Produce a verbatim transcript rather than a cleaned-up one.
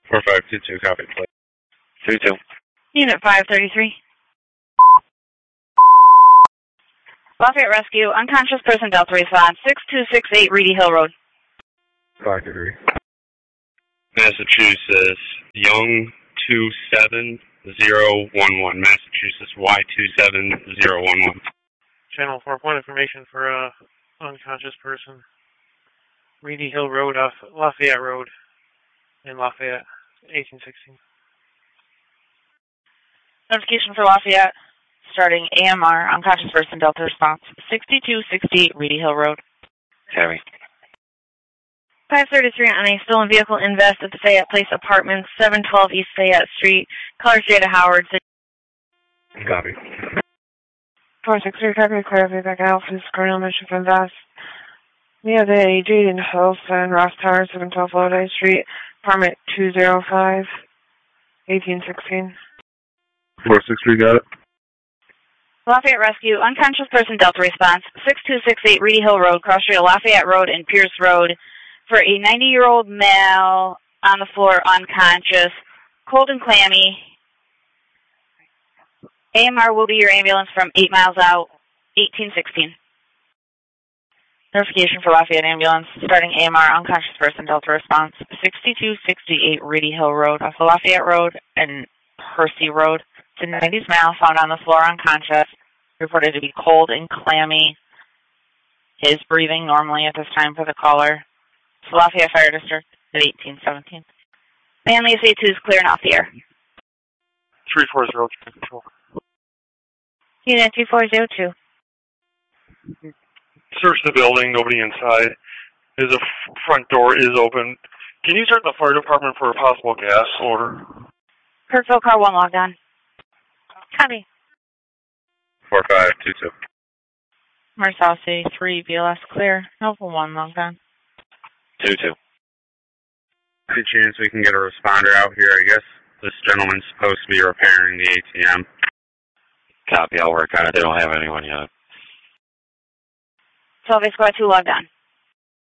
four five two two, copy, please. two two. Unit five thirty-three. Lafayette Rescue, unconscious person, Delta response, six two six eight Reedy Hill Road. five three. Massachusetts, Young two seven zero one one. Massachusetts, Y two seven zero one one. Channel four, point information for a unconscious person. Reedy Hill Road off Lafayette Road in Lafayette, eighteen sixteen. Notification for Lafayette, starting A M R, unconscious person, Delta response, sixty-two sixty-eight Reedy Hill Road. Carry. five thirty-three on a stolen vehicle invest at the Fayette Place Apartments, seven twelve East Fayette Street. Caller Jada Howard. Copy. four six three, copy, clear feedback Alpha, Colonel Mission for invest. We have a Jaden Wilson, Ross Tower, seven twelve Lodi Street, apartment two oh five, eighteen sixteen. four six three, got it. Lafayette Rescue, unconscious person, Delta response, six two six eight Reedy Hill Road, cross street of Lafayette Road and Pierce Road, for a ninety-year-old male on the floor, unconscious, cold and clammy. A M R will be your ambulance from eight miles out, eighteen sixteen. Notification for Lafayette Ambulance, starting A M R, unconscious person, Delta response, sixty-two sixty-eight Reedy Hill Road, off of Lafayette Road and Percy Road. It's a nineties male found on the floor unconscious, reported to be cold and clammy. Is breathing normally at this time for the caller. It's Lafayette Fire District at eighteen seventeen. Manly S A two is clear and off the air. three four zero, control. Unit two four zero two. Search the building, nobody inside. Is the f- front door is open. Can you start the fire department for a possible gas order? Kirkville car one logged on. Copy. four five two two. Marcel City three, B L S clear. Nova one logged on. two two. Any chance we can get a responder out here, I guess? This gentleman's supposed to be repairing the A T M. Copy, I'll work on it. They don't have anyone yet. twelve A Squad two logged on.